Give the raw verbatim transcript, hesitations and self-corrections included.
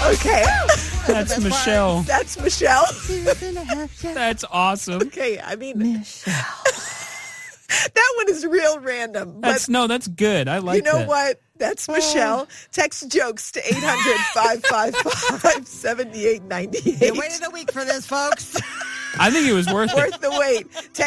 Okay. That's Michelle. That's Michelle. That's awesome. Okay, I mean, Michelle. that one is real random. But That's no, that's good. I like you know that. what? That's Michelle. Text jokes to eight hundred, five five five, seven eight nine eight. You waited a week for this, folks. I think it was worth it. Worth the wait. Text